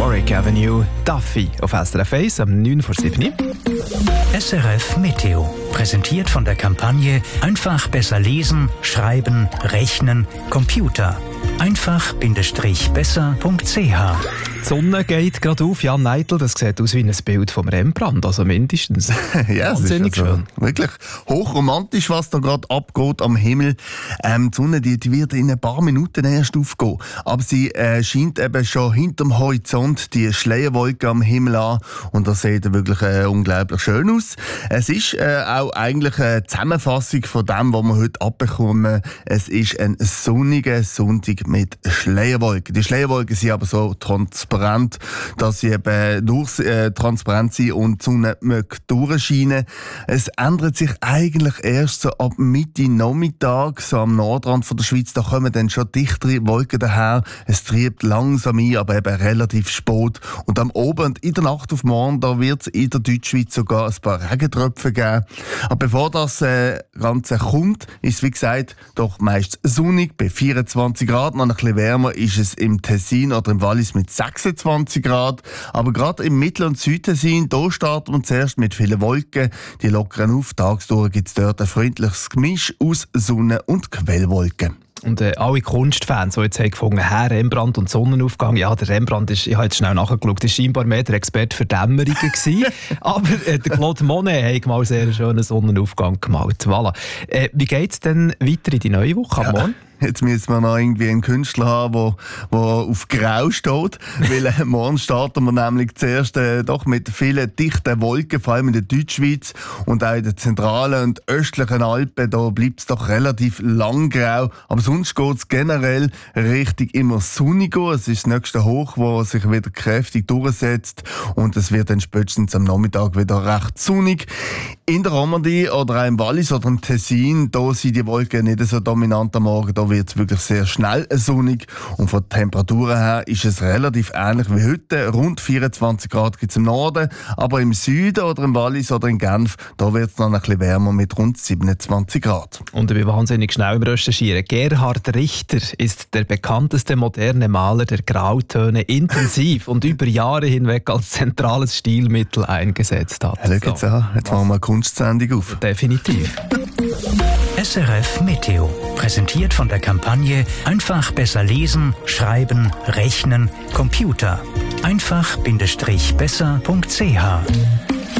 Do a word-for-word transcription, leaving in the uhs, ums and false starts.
Warwick Avenue, Duffy auf S R F eins am neun vor sieben. S R F Meteo, präsentiert von der Kampagne Einfach besser lesen, schreiben, rechnen, Computer. einfach-besser punkt c h. Die Sonne geht gerade auf, Jan Neidl, das sieht aus wie ein Bild vom Rembrandt, also mindestens. Ja, es ist also schön. Wirklich hochromantisch, was da gerade abgeht am Himmel. Ähm, die Sonne die, die wird in ein paar Minuten erst aufgehen, aber sie äh, scheint eben schon hinterm Horizont die Schleierwolke am Himmel an und das sieht wirklich äh, unglaublich schön aus. Es ist äh, auch eigentlich eine Zusammenfassung von dem, was wir heute abbekommen. Es ist ein sonniger Sonntag mit Schleierwolken. Die Schleierwolken sind aber so transparent, dass sie eben durch, äh, transparent sind und die Sonne möge durchscheinen. Es ändert sich eigentlich erst so ab Mitte Nachmittag, so am Nordrand von der Schweiz, da kommen dann schon dichtere Wolken daher. Es triebt langsam ein, aber eben relativ spät. Und am Abend, in der Nacht auf morgen, da wird es in der Deutschschweiz sogar ein paar Regentröpfe geben. Aber bevor das äh, Ganze kommt, ist es wie gesagt doch meist sonnig bei vierundzwanzig Grad. Noch ein bisschen wärmer ist es im Tessin oder im Wallis mit sechsundzwanzig Grad. Aber gerade im Mittel- und Südtessin, da starten wir zuerst mit vielen Wolken. Die lockern auf. Tagsdurch gibt es dort ein freundliches Gemisch aus Sonne- und Quellwolken. Und äh, alle Kunstfans, die jetzt haben gefunden, Herr Rembrandt und Sonnenaufgang, ja, der Rembrandt ist, ich habe jetzt schnell nachgeschaut, ist scheinbar mehr der Experte für Dämmerungen gewesen. Aber äh, der Claude Monet hat mal sehr schönen Sonnenaufgang gemalt. Voilà. Äh, wie geht es denn weiter in die neue Woche am Morgen? Jetzt müssen wir noch irgendwie einen Künstler haben, der, der auf Grau steht. Weil äh, morgen starten wir nämlich zuerst äh, doch mit vielen dichten Wolken, vor allem in der Deutschschweiz und auch in den zentralen und östlichen Alpen. Da bleibt es doch relativ lang grau. Aber sonst geht es generell richtig immer sonnig. Es ist das nächste Hoch, das sich wieder kräftig durchsetzt. Und es wird dann spätestens am Nachmittag wieder recht sonnig. In der Romandie oder auch im Wallis oder im Tessin, da sind die Wolken nicht so dominant am Morgen. Da wird es wirklich sehr schnell sonnig. Und von den Temperaturen her ist es relativ ähnlich wie heute. Rund vierundzwanzig Grad gibt es im Norden. Aber im Süden oder im Wallis oder in Genf, da wird es dann ein bisschen wärmer mit rund siebenundzwanzig Grad. Und ich bin wahnsinnig schnell im Recherchieren. Gerhard Richter ist der bekannteste moderne Maler, der Grautöne intensiv und über Jahre hinweg als zentrales Stilmittel eingesetzt hat. Ja, schau jetzt so. an, jetzt machen wir eine Kunstsendung auf. Definitiv. S R F Meteo, präsentiert von der Kampagne Einfach besser lesen, schreiben, rechnen, Computer. einfach-besser punkt c h.